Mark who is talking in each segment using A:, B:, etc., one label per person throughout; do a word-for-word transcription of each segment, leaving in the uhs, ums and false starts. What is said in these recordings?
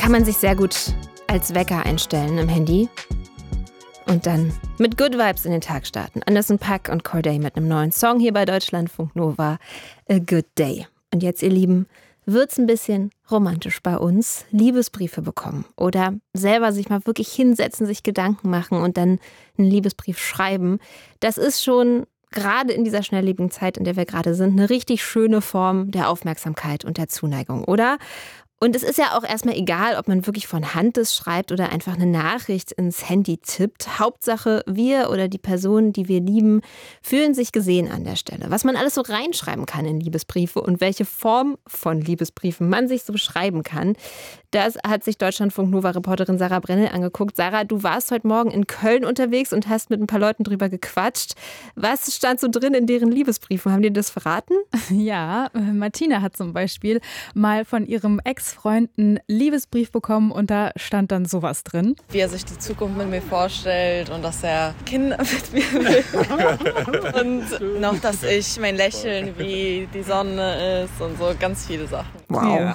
A: kann man sich sehr gut als Wecker einstellen im Handy und dann mit Good Vibes in den Tag starten. Anderson .Paak und Corday mit einem neuen Song hier bei Deutschlandfunk Nova, A Good Day. Und jetzt, ihr Lieben, wird's ein bisschen romantisch bei uns. Liebesbriefe bekommen oder selber sich mal wirklich hinsetzen, sich Gedanken machen und dann einen Liebesbrief schreiben. Das ist schon gerade in dieser schnelllebigen Zeit, in der wir gerade sind, eine richtig schöne Form der Aufmerksamkeit und der Zuneigung, oder? Und es ist ja auch erstmal egal, ob man wirklich von Hand das schreibt oder einfach eine Nachricht ins Handy tippt. Hauptsache, wir oder die Personen, die wir lieben, fühlen sich gesehen an der Stelle. Was man alles so reinschreiben kann in Liebesbriefe und welche Form von Liebesbriefen man sich so schreiben kann, das hat sich Deutschlandfunk Nova-Reporterin Sarah Brennel angeguckt. Sarah, du warst heute Morgen in Köln unterwegs und hast mit ein paar Leuten drüber gequatscht. Was stand so drin in deren Liebesbriefen? Haben die das verraten?
B: Ja, Martina hat zum Beispiel mal von ihrem Ex-Freund einen Liebesbrief bekommen und da stand dann sowas drin.
C: Wie er sich die Zukunft mit mir vorstellt und dass er Kinder mit mir will. Und noch, dass ich mein Lächeln wie die Sonne ist und so ganz viele Sachen.
A: Wow.
B: Ja.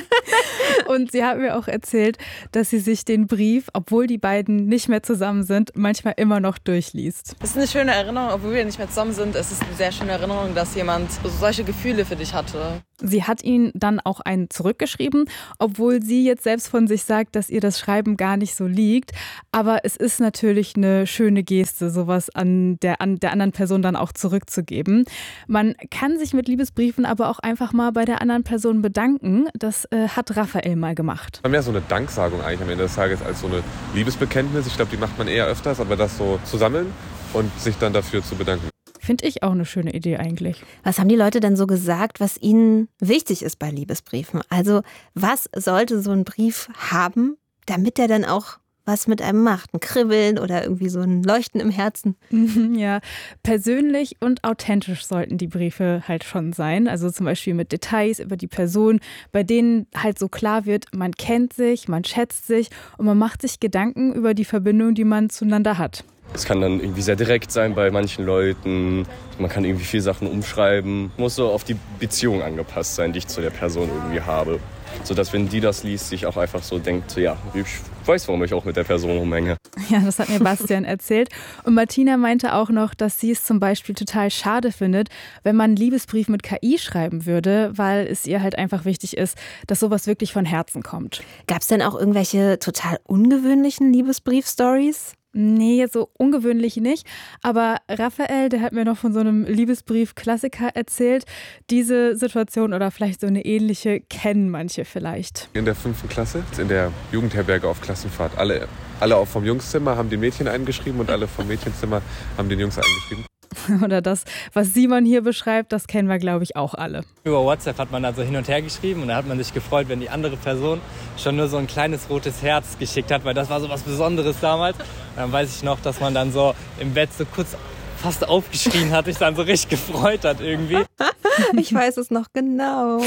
B: Und sie hat mir auch erzählt, dass sie sich den Brief, obwohl die beiden nicht mehr zusammen sind, manchmal immer noch durchliest.
C: Es ist eine schöne Erinnerung, obwohl wir nicht mehr zusammen sind. Es ist eine sehr schöne Erinnerung, dass jemand solche Gefühle für dich hatte.
B: Sie hat ihn dann auch einen zurückgeschrieben, obwohl sie jetzt selbst von sich sagt, dass ihr das Schreiben gar nicht so liegt. Aber es ist natürlich eine schöne Geste, sowas an der, an der anderen Person dann auch zurückzugeben. Man kann sich mit Liebesbriefen aber auch einfach mal bei der anderen Person bedanken. Das äh, hat Raphael mal gemacht.
D: Mehr so eine Danksagung eigentlich am Ende des Tages als so eine Liebesbekenntnis. Ich glaube, die macht man eher öfters, aber das so zu sammeln und sich dann dafür zu bedanken.
B: Finde ich auch eine schöne Idee eigentlich.
A: Was haben die Leute denn so gesagt, was ihnen wichtig ist bei Liebesbriefen? Also was sollte so ein Brief haben, damit der dann auch was mit einem macht? Ein Kribbeln oder irgendwie so ein Leuchten im Herzen?
B: Ja, persönlich und authentisch sollten die Briefe halt schon sein. Also zum Beispiel mit Details über die Person, bei denen halt so klar wird, man kennt sich, man schätzt sich und man macht sich Gedanken über die Verbindung, die man zueinander hat.
E: Es kann dann irgendwie sehr direkt sein bei manchen Leuten. Man kann irgendwie viele Sachen umschreiben. Muss so auf die Beziehung angepasst sein, die ich zu der Person irgendwie habe. Sodass, wenn die das liest, sich auch einfach so denkt, so, ja, ich weiß, warum ich auch mit der Person rumhänge.
B: Ja, das hat mir Bastian erzählt. Und Martina meinte auch noch, dass sie es zum Beispiel total schade findet, wenn man einen Liebesbrief mit K I schreiben würde, weil es ihr halt einfach wichtig ist, dass sowas wirklich von Herzen kommt.
A: Gab es denn auch irgendwelche total ungewöhnlichen Liebesbrief-Stories?
B: Nee, so ungewöhnlich nicht. Aber Raphael, der hat mir noch von so einem Liebesbrief-Klassiker erzählt. Diese Situation oder vielleicht so eine ähnliche kennen manche vielleicht.
D: In der fünften Klasse, in der Jugendherberge auf Klassenfahrt. Alle, alle auch vom Jungszimmer haben den Mädchen eingeschrieben und alle vom Mädchenzimmer haben den Jungs eingeschrieben.
B: Oder das, was Simon hier beschreibt, das kennen wir, glaube ich, auch alle.
F: Über WhatsApp hat man dann so hin und her geschrieben und da hat man sich gefreut, wenn die andere Person schon nur so ein kleines rotes Herz geschickt hat, weil das war so was Besonderes damals. Und dann weiß ich noch, dass man dann so im Bett so kurz fast aufgeschrien hat, sich dann so richtig gefreut hat irgendwie.
A: Ich weiß es noch genau.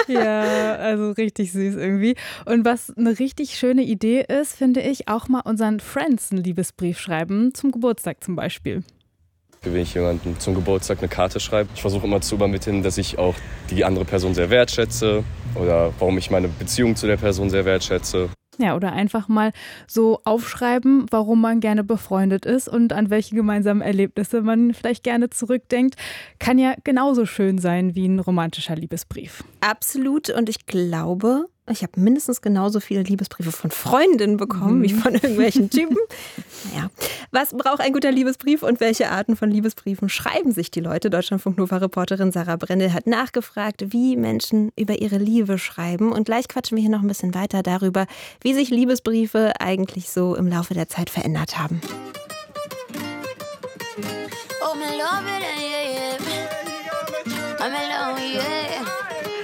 B: Ja, also richtig süß irgendwie. Und was eine richtig schöne Idee ist, finde ich, auch mal unseren Friends einen Liebesbrief schreiben, zum Geburtstag zum Beispiel.
E: Wenn ich jemandem zum Geburtstag eine Karte schreibe, ich versuche immer zu übermitteln, dass ich auch die andere Person sehr wertschätze oder warum ich meine Beziehung zu der Person sehr wertschätze.
B: Ja, oder einfach mal so aufschreiben, warum man gerne befreundet ist und an welche gemeinsamen Erlebnisse man vielleicht gerne zurückdenkt. Kann ja genauso schön sein wie ein romantischer Liebesbrief.
A: Absolut. Und ich glaube, ich habe mindestens genauso viele Liebesbriefe von Freundinnen bekommen, mhm. wie von irgendwelchen Typen. Naja, was braucht ein guter Liebesbrief und welche Arten von Liebesbriefen schreiben sich die Leute? Deutschlandfunk Nova-Reporterin Sarah Brennel hat nachgefragt, wie Menschen über ihre Liebe schreiben. Und gleich quatschen wir hier noch ein bisschen weiter darüber, wie sich Liebesbriefe eigentlich so im Laufe der Zeit verändert haben.
G: Oh, my love it, yeah, yeah. I'm alone, yeah.